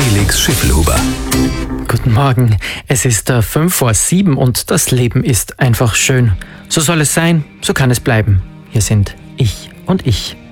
Felix Schiffelhuber. Guten Morgen. Es ist 6:05 und das Leben ist einfach schön. So soll es sein, so kann es bleiben. Hier sind ich und ich.